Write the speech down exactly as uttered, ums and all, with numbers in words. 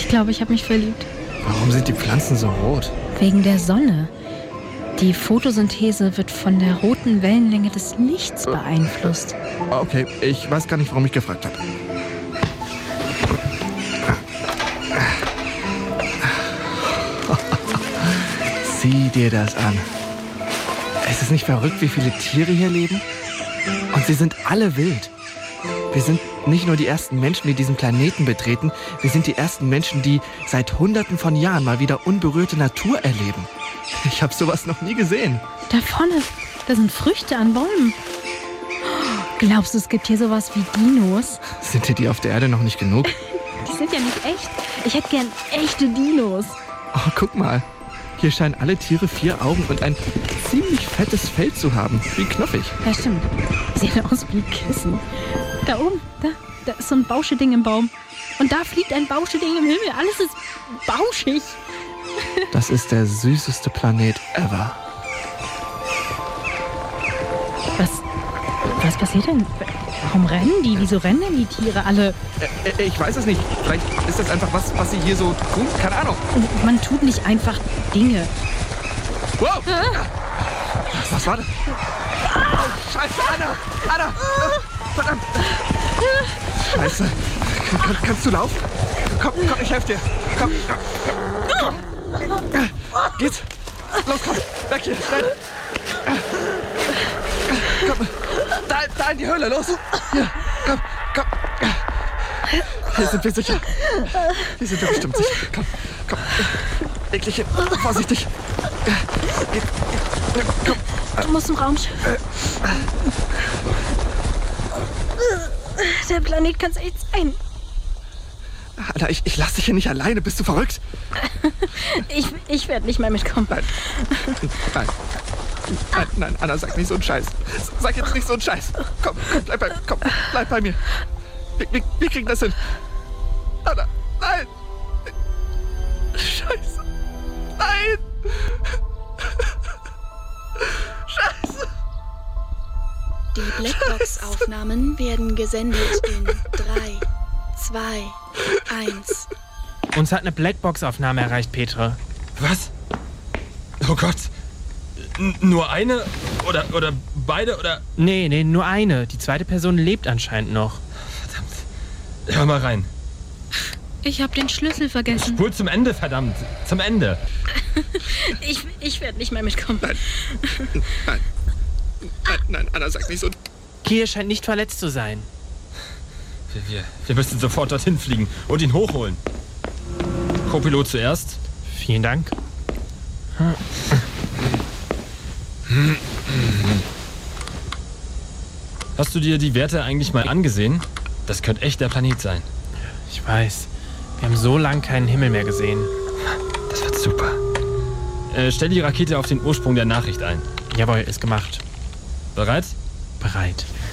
Ich glaube, ich habe mich verliebt. Warum sind die Pflanzen so rot? Wegen der Sonne. Die Photosynthese wird von der roten Wellenlänge des Lichts beeinflusst. Okay, ich weiß gar nicht, warum ich gefragt habe. Sieh dir das an. Es ist nicht verrückt, wie viele Tiere hier leben? Und sie sind alle wild. Wir sind nicht nur die ersten Menschen, die diesen Planeten betreten, wir sind die ersten Menschen, die seit Hunderten von Jahren mal wieder unberührte Natur erleben. Ich habe sowas noch nie gesehen. Da vorne, da sind Früchte an Bäumen. Glaubst du, es gibt hier sowas wie Dinos? Sind dir die auf der Erde noch nicht genug? Die sind ja nicht echt. Ich hätte gern echte Dinos. Oh, guck mal. Hier scheinen alle Tiere vier Augen und ein ziemlich fettes Fell zu haben. Wie knuffig. Ja, stimmt. Sieht aus wie Kissen. Da oben, da, da ist so ein Bauscheding im Baum. Und da fliegt ein Bauscheding im Himmel. Alles ist bauschig. Das ist der süßeste Planet ever. Was, was passiert denn? Warum rennen die? Wieso rennen denn die Tiere alle? Äh, ich weiß es nicht. Vielleicht ist das einfach was, was sie hier so tun. Keine Ahnung. Man tut nicht einfach Dinge. Wow! Was war das? Oh, Scheiße, Anna! Anna! Verdammt! Scheiße. Kann, kannst du laufen? Komm, komm, ich helfe dir. Komm, komm. Geht's? Los, komm. Weg hier. Schnell. Komm. Da, da in die Höhle. Los. Hier. Komm, komm. Hier sind wir sicher. Hier sind wir bestimmt sicher. Komm, komm. Leg dich hin. Vorsichtig. Komm. Du musst im Raum. Der Planet kann's echt sein. Alter, ich, ich lass dich hier nicht alleine. Bist du verrückt? Ich, ich werde nicht mehr mitkommen. Nein. Nein. Nein, nein, Anna, sag nicht so einen Scheiß. Sag jetzt nicht so einen Scheiß. Komm, komm, bleib bei, komm, bleib bei mir. Wir, wir, wir kriegen das hin. Anna, nein. Scheiße. Nein. Scheiße. Die Blackbox-Aufnahmen werden gesendet in drei, zwei, eins. Uns hat eine Blackbox-Aufnahme erreicht, Petra. Was? Oh Gott. N- nur eine? Oder, oder beide? Oder? Nee, nee, nur eine. Die zweite Person lebt anscheinend noch. Verdammt. Hör mal rein. Ich habe den Schlüssel vergessen. Spul zum Ende, verdammt. Zum Ende. Ich, ich werde nicht mehr mitkommen. Nein. Nein. Nein, nein, Anna, sag nicht so. Kier scheint nicht verletzt zu sein. Wir, wir, wir müssen sofort dorthin fliegen und ihn hochholen. Co-Pilot zuerst. Vielen Dank. Hast du dir die Werte eigentlich mal angesehen? Das könnte echt der Planet sein. Ich weiß. Wir haben so lange keinen Himmel mehr gesehen. Das wird super. Äh, stell die Rakete auf den Ursprung der Nachricht ein. Jawohl, ist gemacht. Bereit? Bereit.